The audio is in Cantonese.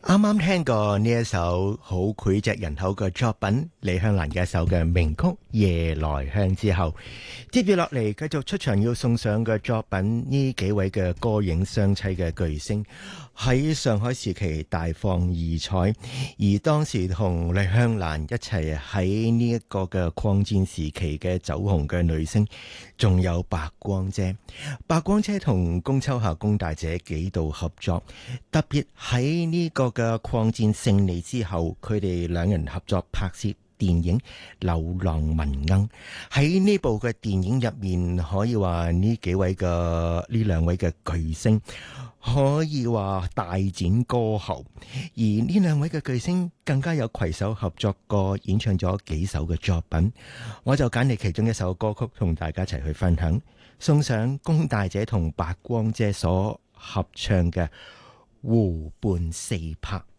啱啱聽過呢一首好膾炙人口嘅作品，李香蘭嘅一首嘅名曲《夜來香》之後，接住落嚟繼續出場要送上嘅作品，呢幾位嘅歌影雙棲嘅巨星喺上海時期大放異彩，而當時同李香蘭一齊喺呢一個嘅抗戰時期嘅走紅嘅女星，仲有白光姐。白光姐同龔秋霞龔大姐幾度合作，特別喺呢個嘅抗戰勝利之後，佢哋兩人合作拍攝電影《柳浪聞鶯》。喺呢部嘅電影入面，可以話呢兩位嘅巨星可以話大展歌喉，而呢兩位嘅巨星更加有攜手合作過，演唱咗幾首嘅作品。我就揀嚟其中一首歌曲同大家一齊去分享，送上龔大姐同白光姐所合唱嘅《湖畔四拍》。